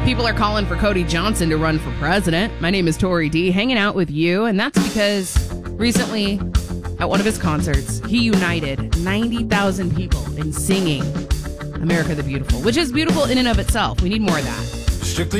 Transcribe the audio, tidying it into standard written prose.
People are calling for Cody Johnson to run for president. My name is Tori D, hanging out with you, and that's because recently at one of his concerts, he united 90,000 people in singing America the Beautiful, which is beautiful in and of itself. We need more of that. Strictly